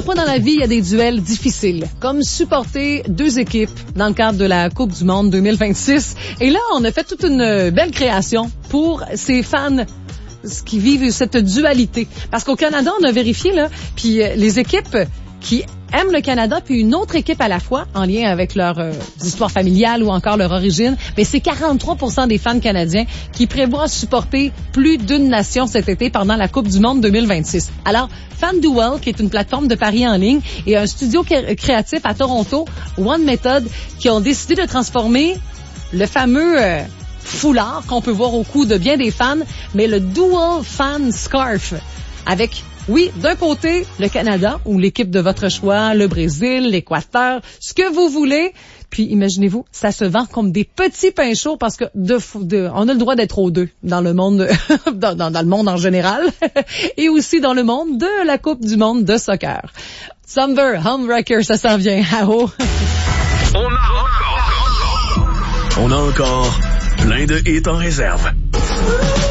fois dans la vie, il y a des duels difficiles, comme supporter deux équipes dans le cadre de la Coupe du Monde 2026. Et là, on a fait toute une belle création pour ces fans qui vivent cette dualité. Parce qu'au Canada, on a vérifié, là, puis les équipes qui aiment le Canada, puis une autre équipe à la fois, en lien avec leur histoire familiale ou encore leur origine, mais c'est 43% des fans canadiens qui prévoient supporter plus d'une nation cet été pendant la Coupe du Monde 2026. Alors, FanDuel, qui est une plateforme de paris en ligne, et un studio créatif à Toronto, One Method, qui ont décidé de transformer le fameux foulard qu'on peut voir au cou de bien des fans, mais le Dual Fan Scarf, avec... Oui, d'un côté, le Canada, ou l'équipe de votre choix, le Brésil, l'Équateur, ce que vous voulez. Puis, imaginez-vous, ça se vend comme des petits pains chauds parce que on a le droit d'être aux deux dans le monde, dans le monde en général, et aussi dans le monde de la Coupe du Monde de soccer. Summer, Homewrecker, ça s'en vient. Ah-oh. On a encore plein de hits en réserve.